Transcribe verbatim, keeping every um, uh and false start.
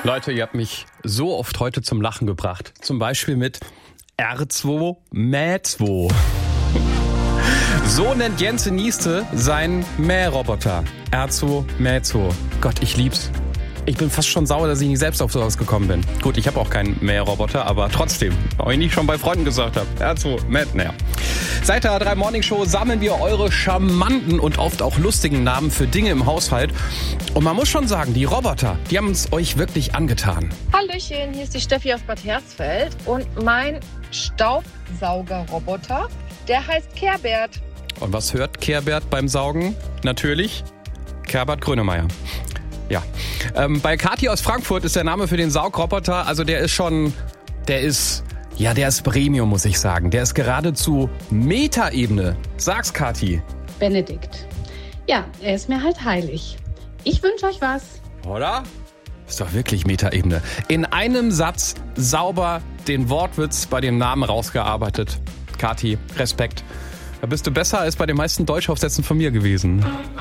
Leute, ihr habt mich so oft heute zum Lachen gebracht. Zum Beispiel mit R zwei Mä zwei. So nennt Jense Nieste seinen Mähroboter. R zwei Mä zwei. Gott, ich lieb's. Ich bin fast schon sauer, dass ich nicht selbst auf sowas gekommen bin. Gut, ich habe auch keinen Mähroboter, aber trotzdem, weil ich nicht schon bei Freunden gesagt habe. R zwei Mä, naja. Seit der A drei Morning Show sammeln wir eure charmanten und oft auch lustigen Namen für Dinge im Haushalt. Und man muss schon sagen, die Roboter, die haben es euch wirklich angetan. Hallöchen, hier ist die Steffi aus Bad Hersfeld und mein Staubsaugerroboter, der heißt Kerbert. Und was hört Kerbert beim Saugen? Natürlich Kerbert Grönemeyer. Ja, ähm, bei Kathi aus Frankfurt ist der Name für den Saugroboter, also der ist schon, der ist, ja, der ist Premium, muss ich sagen. Der ist geradezu Metaebene. Sag's, Kathi. Benedikt. Ja, er ist mir halt heilig. Ich wünsche euch was. Oder? Ist doch wirklich Metaebene. In einem Satz sauber den Wortwitz bei dem Namen rausgearbeitet. Kathi, Respekt. Da bist du besser als bei den meisten Deutschaufsätzen von mir gewesen.